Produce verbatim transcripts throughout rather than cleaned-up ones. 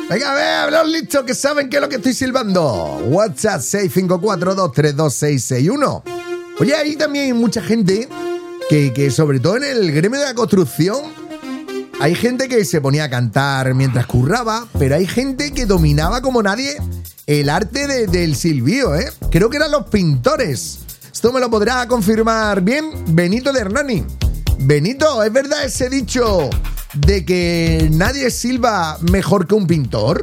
Venga, a ver, hablaos listos que saben qué es lo que estoy silbando. WhatsApp seis cinco cuatro, dos tres dos, seis seis uno. Oye, hay también mucha gente que, que sobre todo en el gremio de la construcción, hay gente que se ponía a cantar mientras curraba, pero hay gente que dominaba como nadie el arte de, del silbío, ¿eh? Creo que eran los pintores. Esto me lo podrá confirmar bien Benito de Hernani. Benito, ¿es verdad ese dicho de que nadie silba mejor que un pintor?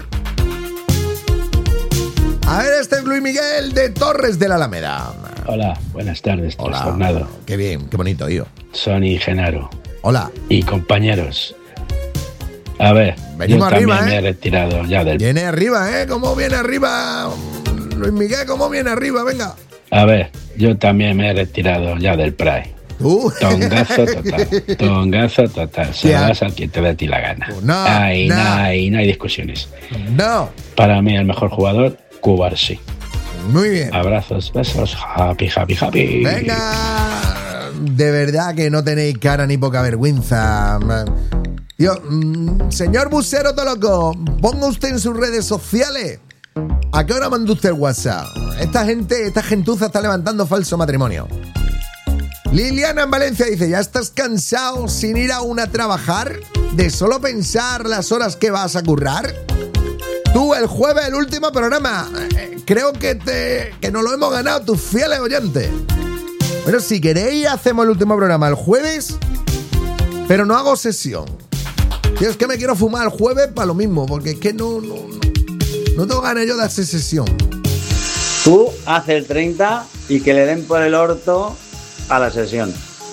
A ver, este es Luis Miguel de Torres de la Alameda. Hola, buenas tardes, Hola. trastornado. Qué bien, qué bonito, tío. Sony Genaro. Hola. Y compañeros. A ver, Venimos yo arriba, también ¿eh? me he retirado ya del... Viene arriba, ¿eh? ¿Cómo viene arriba? Luis Miguel, ¿cómo viene arriba? Venga. A ver, yo también me he retirado ya del Pride. ¿Tú? Tongazo total, tongazo total. Se Ya. das al que te dé a ti la gana. No, Ahí no. no hay, no hay discusiones. No. Para mí el mejor jugador, Cubarsí. Muy bien. Abrazos, besos, happy, happy, happy. Venga. De verdad que no tenéis cara ni poca vergüenza. Tío, mm, señor Busero Toloco, ponga usted en sus redes sociales. ¿A qué hora mandó usted el WhatsApp? Esta gente, esta gentuza está levantando falso matrimonio. Liliana en Valencia dice, ¿ya estás cansado sin ir aún a trabajar? ¿De solo pensar las horas que vas a currar? Tú, el jueves, el último programa. Eh, creo que, te, que nos lo hemos ganado tus fieles oyentes. Bueno, si queréis, hacemos el último programa el jueves, pero no hago sesión. Tío, es que me quiero fumar el jueves para lo mismo, porque es que no, no, no, no tengo ganas yo de hacer sesión. Tú haces el treinta y que le den por el orto a la sesión.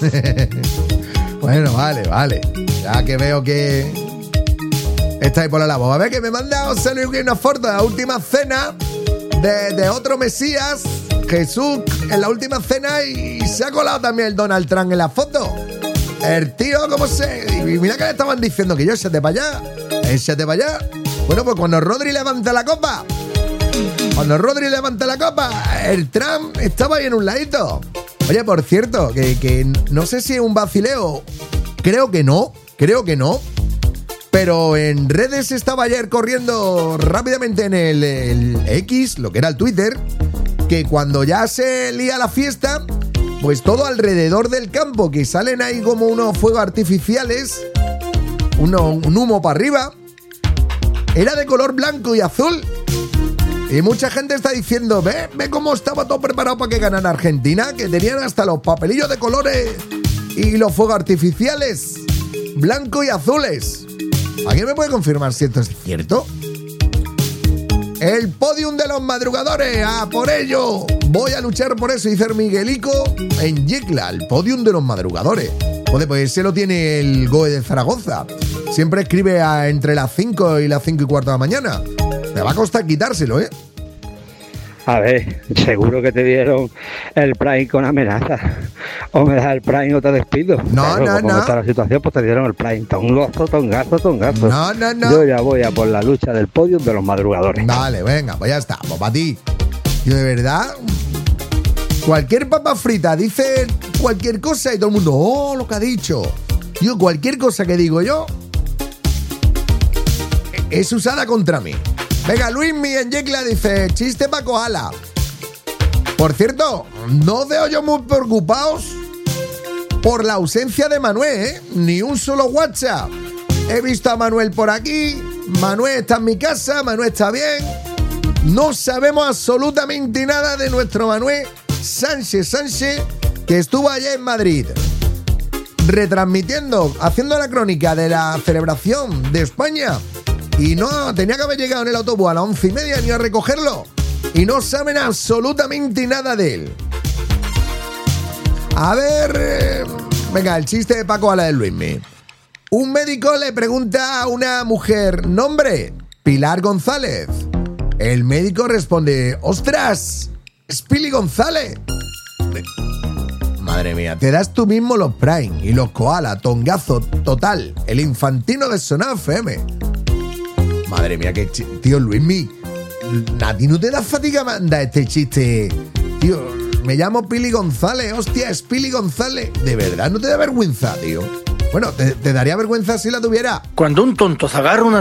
Bueno, vale, vale. Ya que veo que estáis por la labor. A ver, que me manda José Luis una foto de la última cena de, de otro Mesías, Jesús, en la última cena, y se ha colado también el Donald Trump en la foto. El tío, ¿cómo se...? Y mira que le estaban diciendo que yo, échate para allá, échate para allá. Bueno, pues cuando Rodri levanta la copa, cuando Rodri levanta la copa, el Trump estaba ahí en un ladito. Oye, por cierto, que, que no sé si es un vacileo, creo que no, creo que no, pero en redes estaba ayer corriendo rápidamente en el, el X, lo que era el Twitter, que cuando ya se lía la fiesta, pues todo alrededor del campo, que salen ahí como unos fuegos artificiales, uno, un humo para arriba, era de color blanco y azul. Y mucha gente está diciendo, ve, ve cómo estaba todo preparado para que ganara Argentina, que tenían hasta los papelillos de colores y los fuegos artificiales, blanco y azules. ¿Alguien me puede confirmar si esto es cierto? El podium de los madrugadores, ¡a por ello! Voy a luchar por eso, dice Miguelico en Yecla, el podium de los madrugadores. Joder, pues ese lo tiene el Goe de Zaragoza. Siempre escribe a entre las cinco y las cinco y cuarto de la mañana. Me va a costar quitárselo, ¿eh? A ver, seguro que te dieron el Prime con amenaza. O me das el Prime o te despido. No, claro, no, como no. está la situación, pues te dieron el Prime. Tongazo, tongazo, tongazo. No, no, no. Yo ya voy a por la lucha del podio de los madrugadores. Vale, venga, pues ya está, pues para ti. Yo de verdad, cualquier papa frita dice cualquier cosa y todo el mundo, oh, lo que ha dicho. Yo, cualquier cosa que digo yo es usada contra mí. Venga, Luismi en Yecla dice, chiste pa' koala. Por cierto, no os veo yo muy preocupados por la ausencia de Manuel, ¿eh? Ni un solo WhatsApp. He visto a Manuel por aquí, Manuel está en mi casa, Manuel está bien. No sabemos absolutamente nada de nuestro Manuel Sánchez Sánchez, que estuvo allá en Madrid, retransmitiendo, haciendo la crónica de la celebración de España. Y no, tenía que haber llegado en el autobús a las once y media ni a recogerlo. Y no saben absolutamente nada de él. A ver, eh, venga, el chiste de Paco a la de Luismi. Un médico le pregunta a una mujer, nombre, Pilar González. El médico responde, ostras, es Pili González. Madre mía, te das tú mismo los Prime y los Koala, tongazo total, el infantino de Sonar F M. Madre mía, que ch- tío Luismi, a ti no te da fatiga mandar este chiste. Tío, me llamo Pili González, hostia, es Pili González. De verdad, no te da vergüenza, tío. Bueno, te, te daría vergüenza si la tuviera. Cuando un tonto se agarra una